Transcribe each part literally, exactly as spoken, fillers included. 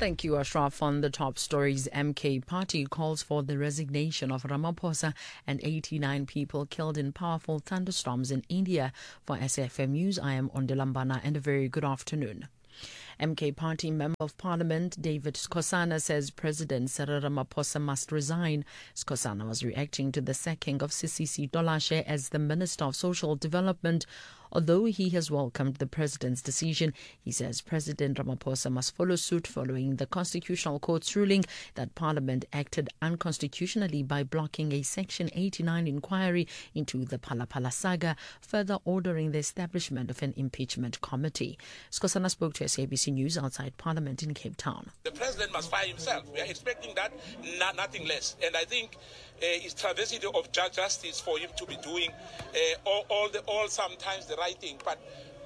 Thank you, Ashraf. On the top stories, M K Party calls for the resignation of Ramaphosa and eighty-nine people killed in powerful thunderstorms in India. For S A F M News, I am Ondilambana, and a very good afternoon. M K Party Member of Parliament David Skosana says President Cyril Ramaphosa must resign. Skosana was reacting to the sacking of Sisisi Dolashe as the Minister of Social Development. Although he has welcomed the President's decision, he says President Ramaphosa must follow suit following the Constitutional Court's ruling that Parliament acted unconstitutionally by blocking a Section eighty-nine inquiry into the Phala Phala saga, further ordering the establishment of an impeachment committee. Skosana spoke to S A B C News outside Parliament in Cape Town. The President must fire himself. We are expecting that, no, nothing less. And I think uh, it's travesty of justice for him to be doing uh, all, all, the, all sometimes the right thing. But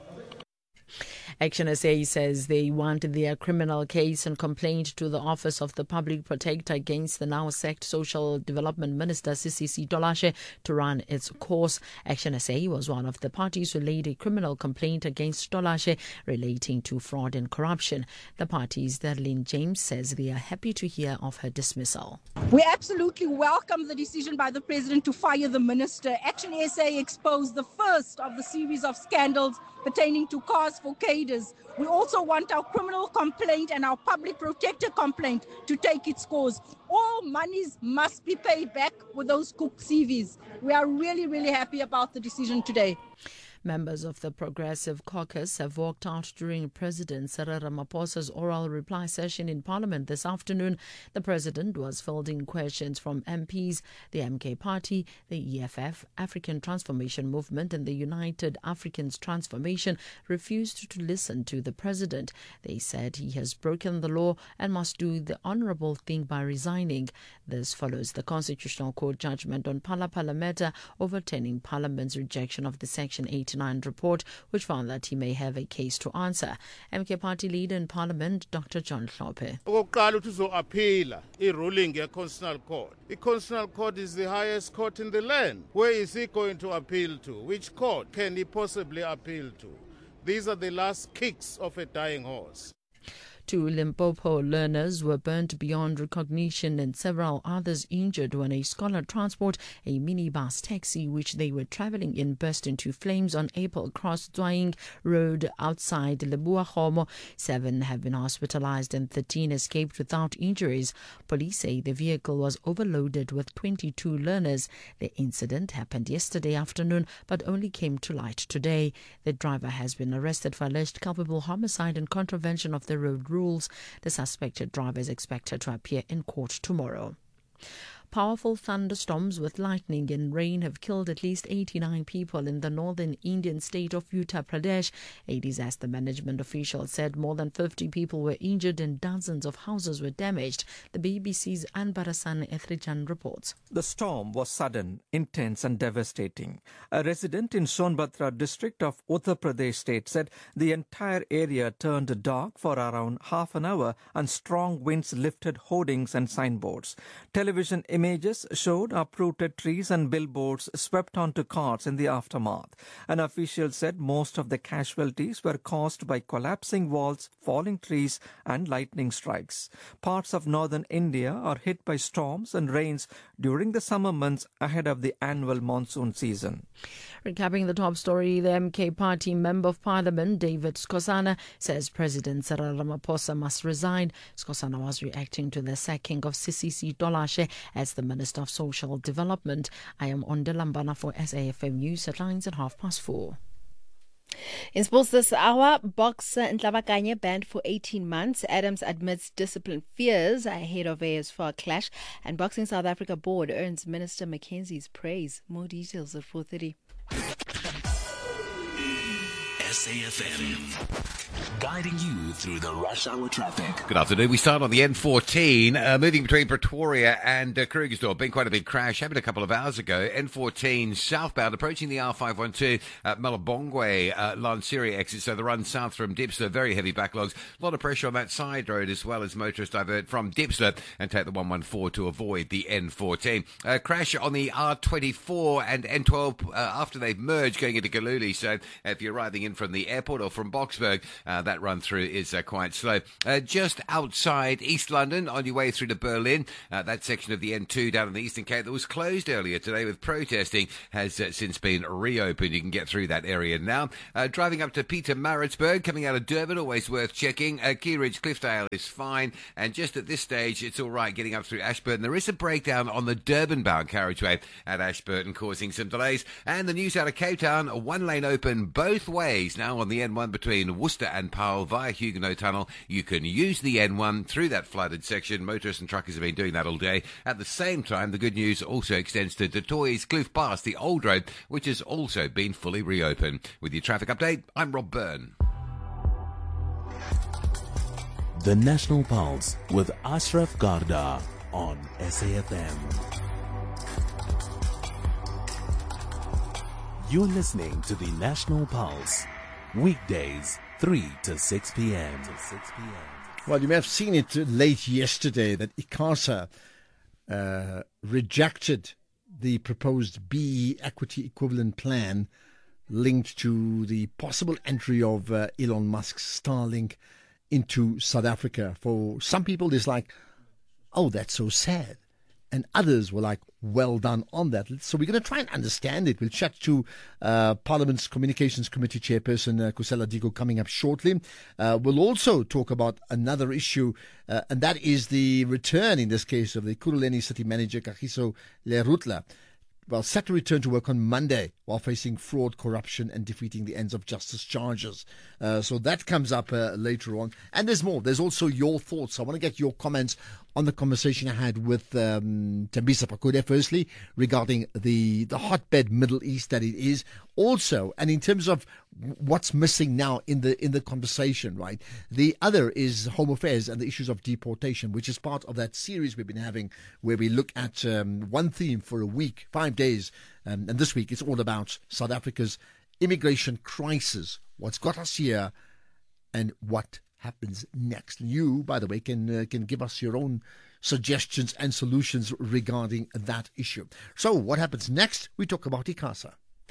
Action S A says they want their criminal case and complaint to the Office of the Public Protector against the now sacked Social Development Minister Sisisi Dolashe to run its course. Action S A was one of the parties who laid a criminal complaint against Dolashe relating to fraud and corruption. The party's Darlene James says they are happy to hear of her dismissal. We absolutely welcome the decision by the President to fire the minister. Action S A exposed the first of the series of scandals pertaining to cars for cadres. We also want our criminal complaint and our public protector complaint to take its course. All monies must be paid back with those cooked C Vs. We are really, really happy about the decision today. Members of the Progressive Caucus have walked out during President Cyril Ramaphosa's oral reply session in Parliament this afternoon. The President was fielding questions from M Ps. The M K Party, the E F F, African Transformation Movement and the United Africans Transformation refused to listen to the President. They said he has broken the law and must do the honourable thing by resigning. This follows the Constitutional Court judgment on Phala Phala matter, overturning Parliament's rejection of the Section eighty-nine report, which found that he may have a case to answer. M K Party leader in Parliament, Doctor John Hlophe. Okokuqala ukuthi uzoappeala i-ruling ye-Constitutional Court. The Constitutional Court is the highest court in the land. Where is he going to appeal to? Which court can he possibly appeal to? These are the last kicks of a dying horse. Two Limpopo learners were burnt beyond recognition and several others injured when a scholar transport, a minibus taxi which they were travelling in, burst into flames on April Cross Dwaying Road outside Leboa-Khomo. Seven have been hospitalised and thirteen escaped without injuries. Police say the vehicle was overloaded with twenty-two learners. The incident happened yesterday afternoon but only came to light today. The driver has been arrested for alleged culpable homicide and contravention of the road rules. The suspected driver is expected to appear in court tomorrow. Powerful thunderstorms with lightning and rain have killed at least eighty-nine people in the northern Indian state of Uttar Pradesh. A disaster management official said more than fifty people were injured and dozens of houses were damaged. The B B C's Anbarasan Ethrijan reports. The storm was sudden, intense and devastating. A resident in Sonbhadra district of Uttar Pradesh state said the entire area turned dark for around half an hour and strong winds lifted hoardings and signboards. Television images showed uprooted trees and billboards swept onto cars in the aftermath. An official said most of the casualties were caused by collapsing walls, falling trees and lightning strikes. Parts of northern India are hit by storms and rains during the summer months ahead of the annual monsoon season. Recapping the top story, the M K Party Member of Parliament David Skosana says President Cyril Ramaphosa must resign. Skosana was reacting to the sacking of Sisisi Dolashe as the Minister of Social Development. I am Ondilambana for S A F M News. Headlines at half past four. In sports this hour, boxer Nhlabakanye banned for eighteen months. Adams admits discipline fears ahead of A S F A R clash. And Boxing South Africa board earns Minister Mackenzie's praise. More details at four thirty. S A F M, guiding you through the rush hour traffic. Good afternoon. We start on the N fourteen, uh, moving between Pretoria and uh, Krugersdorp. Been quite a big crash. Happened a couple of hours ago. N fourteen southbound, approaching the R five one two at Malabongwe, uh, Lansiri exit. So the run south from Dipster, very heavy backlogs. A lot of pressure on that side road as well as motorists divert from Dipster and take the one one four to avoid the N fourteen. Uh, crash on the R twenty-four and N twelve uh, after they've merged going into Galuli. So if you're riding in from the the airport or from Boksburg, uh, that run through is uh, quite slow. Uh, just outside East London, on your way through to Berlin, uh, that section of the N two down in the Eastern Cape that was closed earlier today with protesting has uh, since been reopened. You can get through that area now. Uh, driving up to Pietermaritzburg, coming out of Durban, always worth checking. Uh, Key Ridge Cliffdale is fine, and just at this stage, it's all right getting up through Ashburton. There is a breakdown on the Durban-bound carriageway at Ashburton, causing some delays. And the news out of Cape Town, one lane open both ways now on the N one between Worcester and Paarl via Huguenot Tunnel. You can use the N one through that flooded section. Motorists and truckers have been doing that all day. At the same time, the good news also extends to Du Toit's Kloof Pass, the old road, which has also been fully reopened. With your traffic update, I'm Rob Byrne. The National Pulse with Ashraf Garda on S A F M. You're listening to the National Pulse, weekdays three to six p.m. to six p.m. Well, you may have seen it late yesterday that ICASA uh, rejected the proposed B E equity equivalent plan linked to the possible entry of uh, Elon Musk's Starlink into South Africa. For some people, it's like, oh, that's so sad. And others were like, well done on that. So we're going to try and understand it. We'll chat to uh, Parliament's Communications Committee Chairperson, uh, Khusela Diko, coming up shortly. Uh, we'll also talk about another issue, uh, and that is the return, in this case, of the Ekurhuleni City Manager, Kagiso Lerutla. Well, set to return to work on Monday while facing fraud, corruption, and defeating the ends of justice charges. Uh, so that comes up uh, later on. And there's more. There's also your thoughts. I want to get your comments on the conversation I had with um, Thembisa Pakude, firstly, regarding the, the hotbed Middle East that it is. Also, and in terms of what's missing now in the in the conversation, right? The other is Home Affairs and the issues of deportation, which is part of that series we've been having where we look at um, one theme for a week, five days. Um, and this week it's all about South Africa's immigration crisis, what's got us here and what happens next. You, by the way, can uh, can give us your own suggestions and solutions regarding that issue. So what happens next? We talk about ICASA.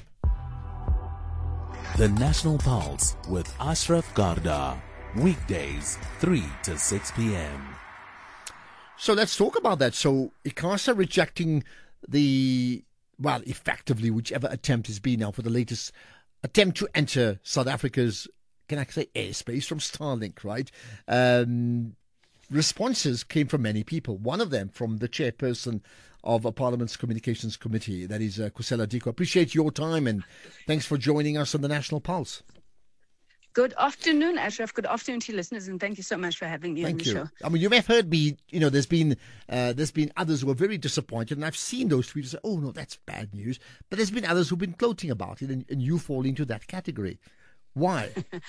The National Pulse with Ashraf Garda, weekdays three to six p.m. So let's talk about that. So ICASA rejecting the, well, effectively whichever attempt has been now for the latest attempt to enter South Africa's, can I say, airspace from Starlink, right? Um, responses came from many people. One of them from the chairperson of a Parliament's Communications Committee, that is uh, Khusela Diko. Appreciate your time and thanks for joining us on the National Pulse. Good afternoon, Ashraf. Good afternoon to your listeners, and thank you so much for having me thank on the you. show. I mean, you may have heard me, you know, there's been uh, there's been others who are very disappointed, and I've seen those tweets say, oh, no, that's bad news. But there's been others who've been gloating about it, and, and you fall into that category. Why?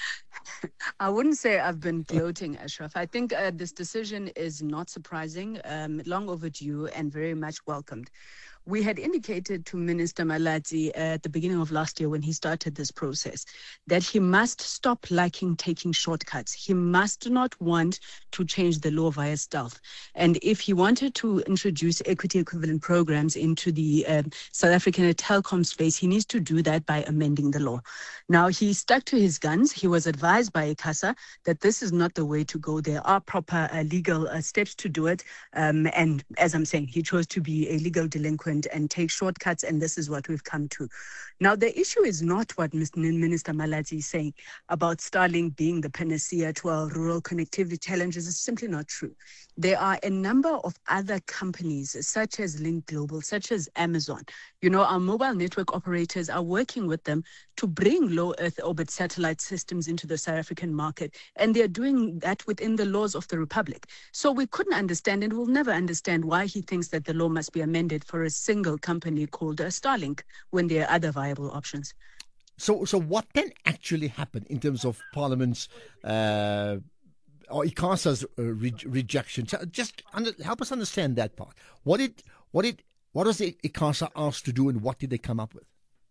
I wouldn't say I've been gloating, Ashraf. I think uh, this decision is not surprising, um, long overdue, and very much welcomed. We had indicated to Minister Malatsi uh, at the beginning of last year when he started this process that he must stop liking taking shortcuts. He must not want to change the law via stealth. And if he wanted to introduce equity equivalent programs into the uh, South African telecom space, he needs to do that by amending the law. Now, he stuck to his guns. He was advised by ICASA that this is not the way to go. There are proper uh, legal uh, steps to do it. Um, and as I'm saying, he chose to be a legal delinquent and take shortcuts, and this is what we've come to. Now, the issue is not what Minister Malatsi is saying about Starlink being the panacea to our rural connectivity challenges. It's simply not true. There are a number of other companies, such as Link Global, such as Amazon. You know, our mobile network operators are working with them to bring low Earth orbit satellite systems into the South African market, and they're doing that within the laws of the Republic. So we couldn't understand and will never understand why he thinks that the law must be amended for a single company called uh, Starlink when there are other viable options. So, so what then actually happened in terms of Parliament's uh, or ICASA's uh, re- rejection? Just under, help us understand that part. What did what did what was the ICASA asked to do, and what did they come up with?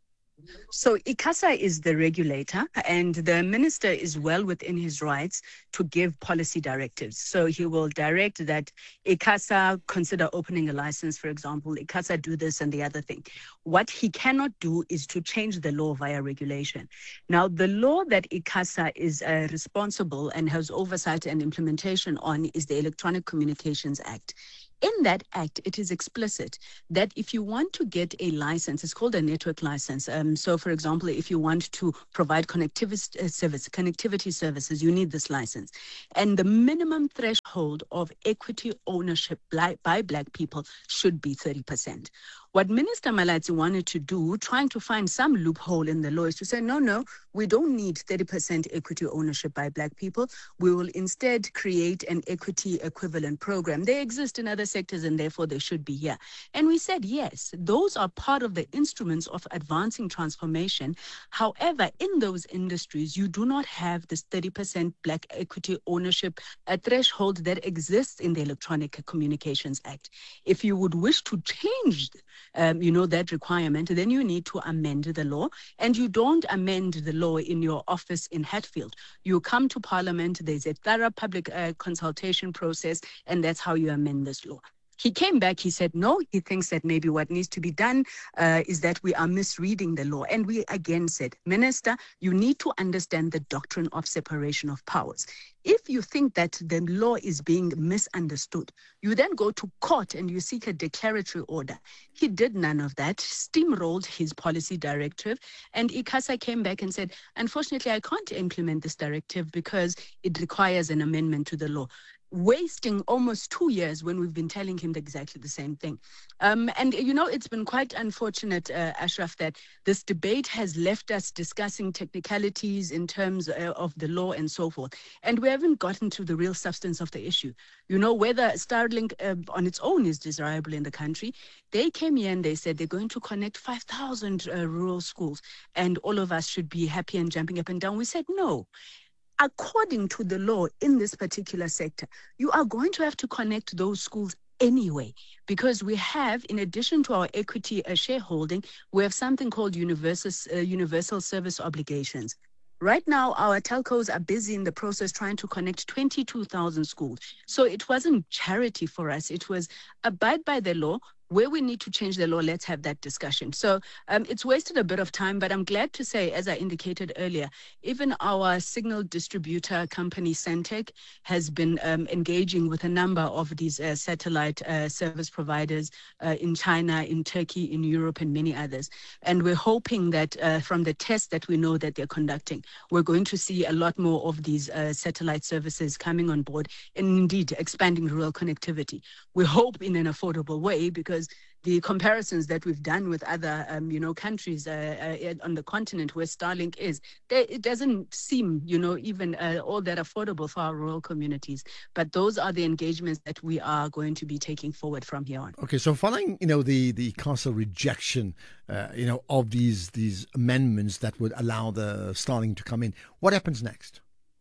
So ICASA is the regulator, and the minister is well within his rights to give policy directives. So he will direct that ICASA consider opening a license, for example, ICASA do this and the other thing. What he cannot do is to change the law via regulation. Now, the law that ICASA is uh, responsible and has oversight and implementation on is the Electronic Communications Act. In that act, it is explicit that if you want to get a license, it's called a network license. Um, so, for example, if you want to provide connectivity uh, service, connectivity services, you need this license. And the minimum threshold of equity ownership by, by Black people should be thirty percent. What Minister Malatsi wanted to do, trying to find some loophole in the law, is to say, no, no, we don't need thirty percent equity ownership by Black people. We will instead create an equity equivalent program. They exist in other sectors and therefore they should be here. And we said, yes, those are part of the instruments of advancing transformation. However, in those industries, you do not have this thirty percent Black equity ownership a threshold that exists in the Electronic Communications Act. If you would wish to change Um, you know, that requirement, then you need to amend the law. And you don't amend the law in your office in Hatfield. You come to Parliament, there's a thorough public uh, consultation process, and that's how you amend this law. He came back, he said, no, he thinks that maybe what needs to be done uh, is that we are misreading the law. And we again said, Minister, you need to understand the doctrine of separation of powers. If you think that the law is being misunderstood, you then go to court and you seek a declaratory order. He did none of that, steamrolled his policy directive, and ICASA came back and said, unfortunately, I can't implement this directive because it requires an amendment to the law, wasting almost two years when we've been telling him exactly the same thing. Um, and, you know, it's been quite unfortunate, uh, Ashraf, that this debate has left us discussing technicalities in terms uh, of the law and so forth. And we haven't gotten to the real substance of the issue. You know, whether Starlink uh, on its own is desirable in the country. They came here and they said they're going to connect five thousand uh, rural schools and all of us should be happy and jumping up and down. We said no. According to the law in this particular sector, you are going to have to connect those schools anyway, because we have, in addition to our equity uh, shareholding, we have something called universal, uh, universal service obligations. Right now, our telcos are busy in the process trying to connect twenty-two thousand schools. So it wasn't charity for us. It was abide by the law. Where we need to change the law, let's have that discussion. So um, it's wasted a bit of time, but I'm glad to say, as I indicated earlier, even our signal distributor company, Centec, has been um, engaging with a number of these uh, satellite uh, service providers uh, in China, in Turkey, in Europe, and many others. And we're hoping that uh, from the tests that we know that they're conducting, we're going to see a lot more of these uh, satellite services coming on board and indeed expanding rural connectivity. We hope in an affordable way, because because the comparisons that we've done with other, um, you know, countries uh, uh, on the continent where Starlink is, they, it doesn't seem, you know, even uh, all that affordable for our rural communities. But those are the engagements that we are going to be taking forward from here on. Okay, so following, you know, the the ICASA rejection, uh, you know, of these these amendments that would allow the Starlink to come in, what happens next?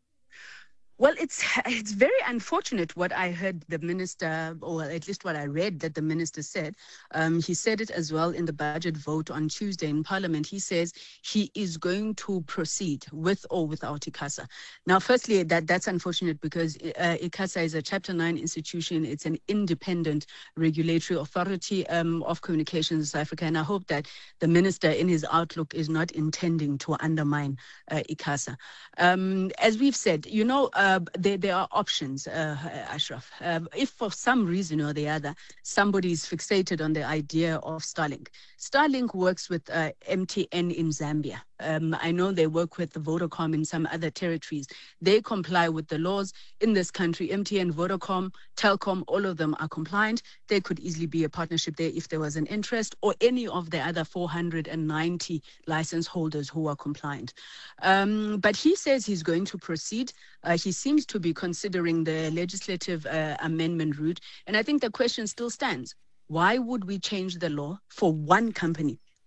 Well, it's it's very unfortunate what I heard the minister, or at least what I read that the minister said. Um, he said it as well in the budget vote on Tuesday in Parliament. He says he is going to proceed with or without ICASA. Now, firstly, that, that's unfortunate because uh, ICASA is a Chapter nine institution. It's an independent regulatory authority um, of communications in South Africa. And I hope that the minister in his outlook is not intending to undermine uh, ICASA. Um, as we've said, you know, uh, Uh, there, there are options, uh, Ashraf. Uh, if for some reason or the other, somebody is fixated on the idea of Starlink. Starlink works with uh, M T N in Zambia. Um, I know they work with the Vodacom in some other territories. They comply with the laws in this country. M T N, Vodacom, Telkom, all of them are compliant. There could easily be a partnership there if there was an interest, or any of the other four hundred ninety license holders who are compliant. Um, but he says he's going to proceed. Uh, he seems to be considering the legislative uh, amendment route. And I think the question still stands. Why would we change the law for one company?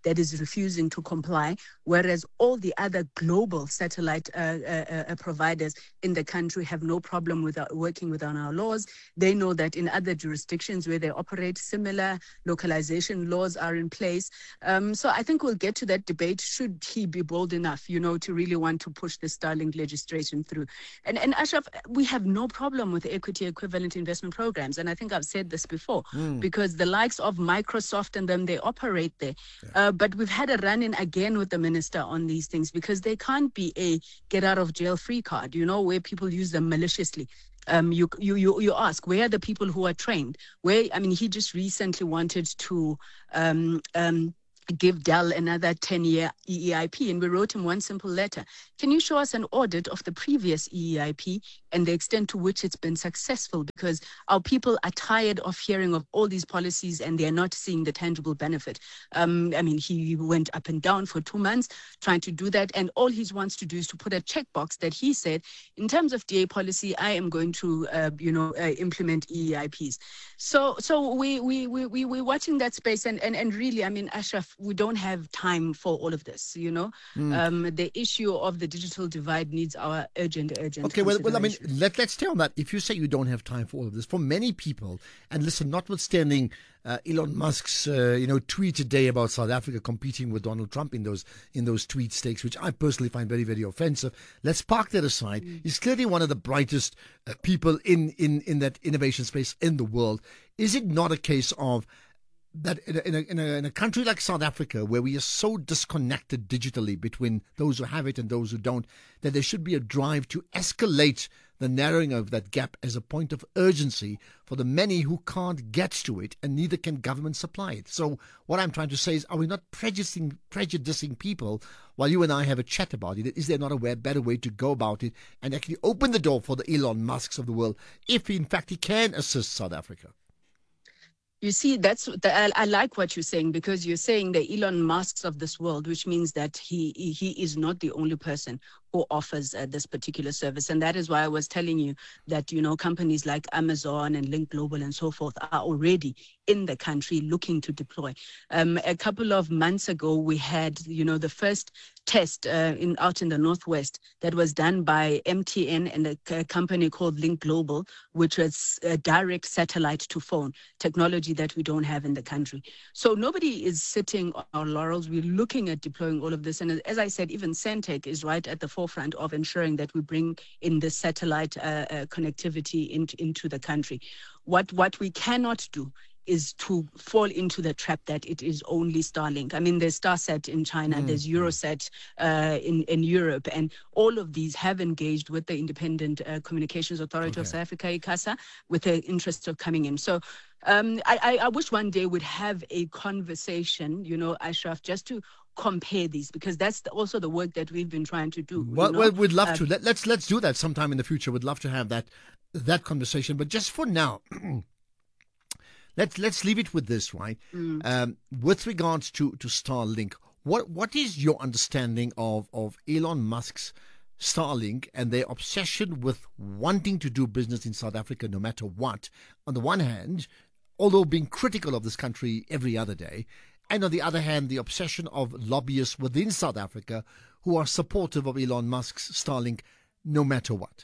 that is refusing to comply, whereas all the other global satellite uh, uh, uh, providers in the country have no problem with our, working within our laws. They know that in other jurisdictions where they operate, similar localization laws are in place. Um, so I think we'll get to that debate, should he be bold enough, you know, to really want to push the Starlink legislation through. And, and Ashraf, we have no problem with equity equivalent investment programs. And I think I've said this before, mm. because the likes of Microsoft and them, they operate there. Yeah. Uh, but we've had a run-in again with the minister on these things, because they can't be a get-out-of-jail-free card, you know, where people use them maliciously. Um, you, you, you, you ask, where are the people who are trained? Where, I mean, he just recently wanted to um, um, give Dell another ten-year E E I P, and we wrote him one simple letter. Can you show us an audit of the previous E E I P and the extent to which it's been successful? Because our people are tired of hearing of all these policies and they're not seeing the tangible benefit. Um, I mean, he went up and down for two months trying to do that, and all he wants to do is to put a checkbox that he said, in terms of D A policy, I am going to, uh, you know, uh, implement E E I Ps. So, so we we we we we're watching that space, and and and really, I mean, Ashraf, we don't have time for all of this, you know. Mm. Um, the issue of the digital divide needs our urgent, urgent Okay, well, well, I mean, let, let's stay on that. If you say you don't have time for all of this, for many people, and listen, notwithstanding uh, Elon Musk's, uh, you know, tweet today about South Africa competing with Donald Trump in those in those tweet stakes, which I personally find very, very offensive. Let's park that aside. Mm. He's clearly one of the brightest uh, people in, in, in that innovation space in the world. Is it not a case of that in a, in, a, in, a, in a country like South Africa, where we are so disconnected digitally between those who have it and those who don't, that there should be a drive to escalate the narrowing of that gap as a point of urgency for the many who can't get to it, and neither can government supply it? So what I'm trying to say is, are we not prejudicing, prejudicing people while you and I have a chat about it? Is there not a way, better way to go about it and actually open the door for the Elon Musks of the world, if in fact he can assist South Africa? You see, that's the, I, I like what you're saying, because you're saying the Elon Musks of this world, which means that he he is not the only person who offers uh, this particular service. And that is why I was telling you that, you know, companies like Amazon and Link Global and so forth are already in the country looking to deploy. Um, a couple of months ago, we had, you know, the first test uh, in out in the Northwest that was done by M T N and a, a company called Link Global, which was a direct satellite to phone technology that we don't have in the country. So nobody is sitting on our laurels. We're looking at deploying all of this. And as I said, even Sentech is right at the forefront of ensuring that we bring in the satellite uh, uh, connectivity into, into the country. What, what we cannot do is to fall into the trap that it is only Starlink. I mean, there's Starsat in China, mm. there's Eurosat uh, in, in Europe, and all of these have engaged with the Independent uh, Communications Authority okay. of South Africa, ICASA, with the interest of coming in. So um, I, I wish one day we'd have a conversation, you know, Ashraf, just to compare these, because that's the, also the work that we've been trying to do. Well, you know? well we'd love uh, to. Let, let's let's do that sometime in the future. We'd love to have that that conversation. But just for now, let's let's leave it with this, right? Mm. Um, with regards to, to Starlink, what what is your understanding of, of Elon Musk's Starlink and their obsession with wanting to do business in South Africa no matter what? On the one hand, although being critical of this country every other day, and on the other hand, the obsession of lobbyists within South Africa who are supportive of Elon Musk's Starlink no matter what.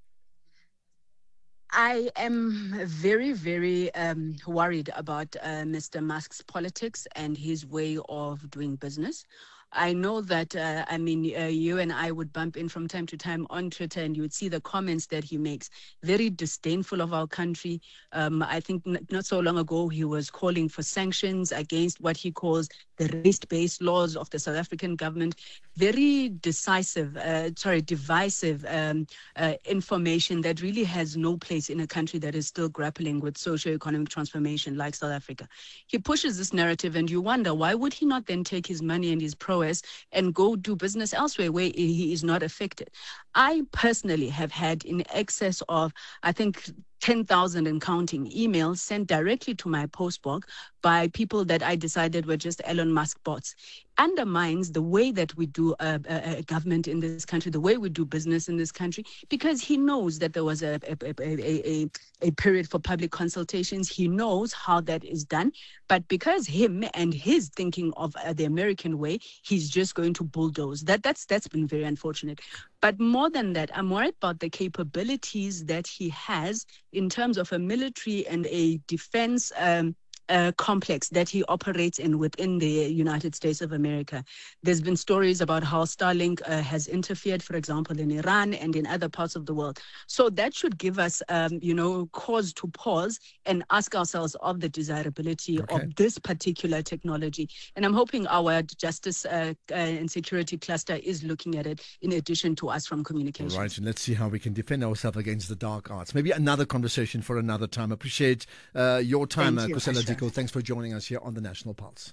I am very, very um, worried about uh, Mister Musk's politics and his way of doing business. I know that, uh, I mean, uh, you and I would bump in from time to time on Twitter, and you would see the comments that he makes, very disdainful of our country. Um, I think n- not so long ago, he was calling for sanctions against what he calls the race-based laws of the South African government. Very decisive, uh, sorry, divisive um, uh, information that really has no place in a country that is still grappling with socio-economic transformation like South Africa. He pushes this narrative, and you wonder, why would he not then take his money and his pro and go do business elsewhere where he is not affected? I personally have had in excess of, I think, ten thousand and counting emails sent directly to my postbox by people that I decided were just Elon Musk bots. undermines the way that we do uh, uh, government in this country, the way we do business in this country, because he knows that there was a, a, a, a, a period for public consultations. He knows how that is done. But because him and his thinking of uh, the American way, he's just going to bulldoze. That, that's, that's been very unfortunate. But more than that, I'm worried about the capabilities that he has in terms of a military and a defense um, Uh, complex that he operates in within the United States of America. There's been stories about how Starlink uh, has interfered, for example, in Iran and in other parts of the world. So that should give us, um, you know, cause to pause and ask ourselves of the desirability okay. of this particular technology. And I'm hoping our justice uh, uh, and security cluster is looking at it in addition to us from communications. All right, and let's see how we can defend ourselves against the dark arts. Maybe another conversation for another time. Appreciate uh, your time, uh, Kusela Diko. Thanks for joining us here on the National Pulse.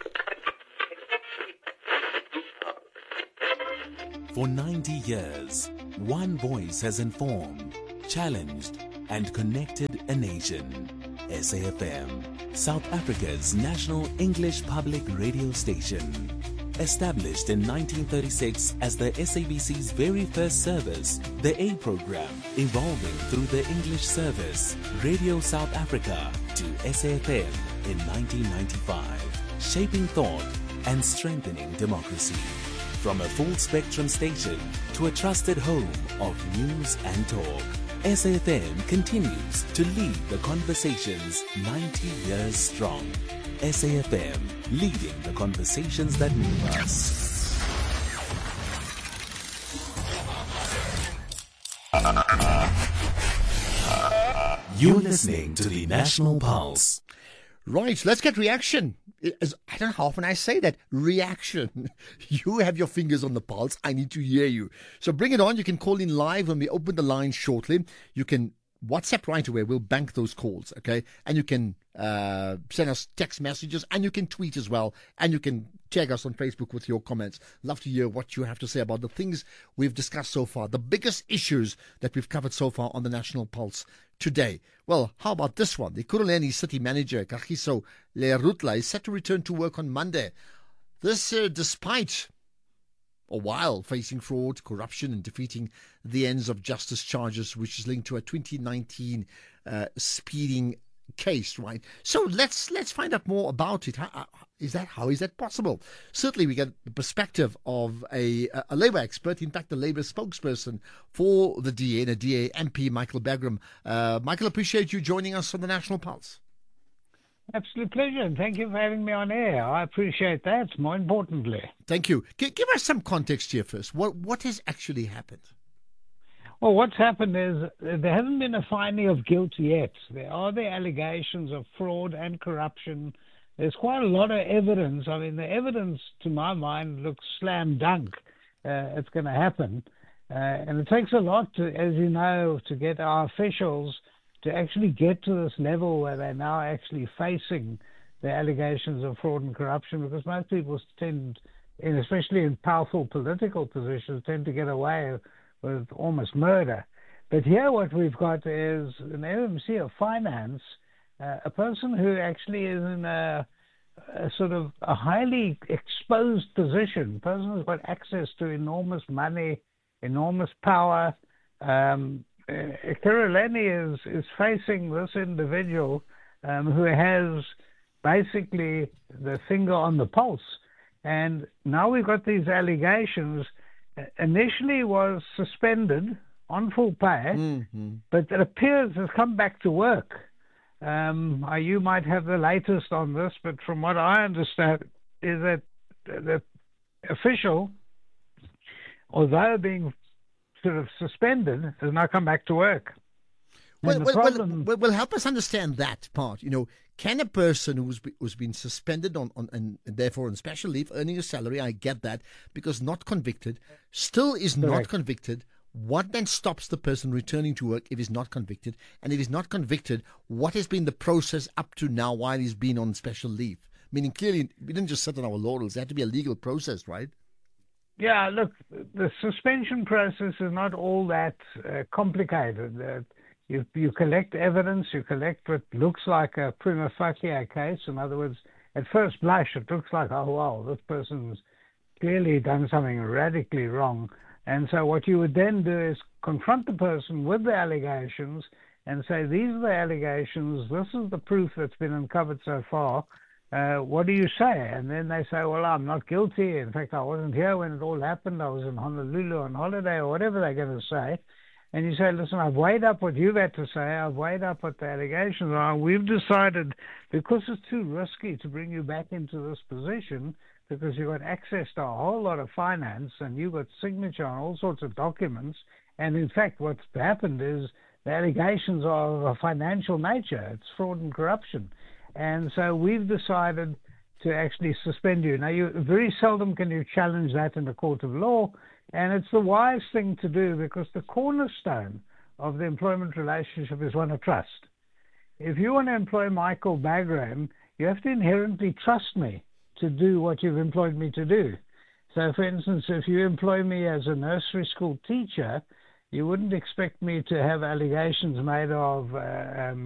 For ninety years, one voice has informed, challenged, and connected a nation. S A F M, South Africa's national English public radio station. Established in nineteen thirty-six as the S A B C's very first service, the A program, evolving through the English service, Radio South Africa, to S A F M in nineteen ninety-five, shaping thought and strengthening democracy. From a full-spectrum station to a trusted home of news and talk, S A F M continues to lead the conversations ninety years strong. S A F M, leading the conversations that move us. You're listening to the National Pulse. Right, let's get reaction. As, I don't know how often I say that. Reaction. You have your fingers on the pulse. I need to hear you. So bring it on. You can call in live when we open the line shortly. You can WhatsApp right away. We'll bank those calls, okay? And you can uh, send us text messages, and you can tweet as well, and you can tag us on Facebook with your comments. Love to hear what you have to say about the things we've discussed so far, the biggest issues that we've covered so far on the National Pulse today. Well, how about this one? The Ekurhuleni city manager, Kagiso Learutla, is set to return to work on Monday. This uh, despite a while facing fraud, corruption, and defeating the ends of justice charges, which is linked to a twenty nineteen uh, speeding case, right? So let's let's find out more about it. How, is that how is that possible? Certainly, we get the perspective of a a Labour expert, in fact, the Labour spokesperson for the D A and a D A M P, Michael Bagram. Uh, Michael, appreciate you joining us on the National Pulse. Absolute pleasure, and thank you for having me on air. I appreciate that, more importantly. Thank you. G- give us some context here first. What what has actually happened? Well, what's happened is there hasn't been a finding of guilt yet. There are the allegations of fraud and corruption. There's quite a lot of evidence. I mean, the evidence, to my mind, looks slam dunk. Uh, it's going to happen. Uh, and it takes a lot, to, as you know, to get our officials to actually get to this level where they're now actually facing the allegations of fraud and corruption, because most people tend, and especially in powerful political positions, tend to get away with almost murder. But here what we've got is an M M C of finance, uh, a person who actually is in a, a sort of a highly exposed position, a person who's got access to enormous money, enormous power. Um, Ekurhuleni is, is facing this individual um, who has basically the finger on the pulse. And now we've got these allegations. Initially was suspended on full pay, mm-hmm. but it appears has come back to work. Um, you might have the latest on this, but from what I understand is that the official, although being sort of suspended, has now come back to work. Well, well, problem... well, well, help us understand that part. You know, can a person who's be, who's been suspended on, on and therefore on special leave, earning a salary, I get that, because not convicted, still is Correct. Not convicted, what then stops the person returning to work if he's not convicted? And if he's not convicted, what has been the process up to now while he's been on special leave? Meaning, clearly, we didn't just sit on our laurels. There had to be a legal process, right? Yeah, look, the suspension process is not all that uh, complicated. Uh, you, you collect evidence, you collect what looks like a prima facie case. In other words, at first blush, it looks like, oh, wow, this person's clearly done something radically wrong. And so what you would then do is confront the person with the allegations and say, these are the allegations, this is the proof that's been uncovered so far. Uh, what do you say? And then they say, well, I'm not guilty. In fact, I wasn't here when it all happened. I was in Honolulu on holiday, or whatever they're going to say. And you say, listen, I've weighed up what you've had to say. I've weighed up what the allegations are. We've decided, because it's too risky to bring you back into this position, because you've got access to a whole lot of finance and you've got signature on all sorts of documents. And in fact, what's happened is the allegations are of a financial nature. It's fraud and corruption. And so we've decided to actually suspend you. Now, you very seldom can you challenge that in the court of law, and it's the wise thing to do because the cornerstone of the employment relationship is one of trust. If you want to employ Michael Bagram, you have to inherently trust me to do what you've employed me to do. So, for instance, if you employ me as a nursery school teacher, you wouldn't expect me to have allegations made of uh, um,